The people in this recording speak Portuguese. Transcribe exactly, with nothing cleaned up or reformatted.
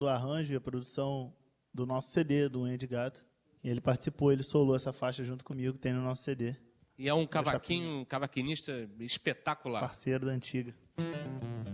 do arranjo e a produção do nosso C D, do Andy Gato. E ele participou, ele solou essa faixa junto comigo, tem no nosso C D. E é um cavaquinho, cavaquinista espetacular. Parceiro da antiga.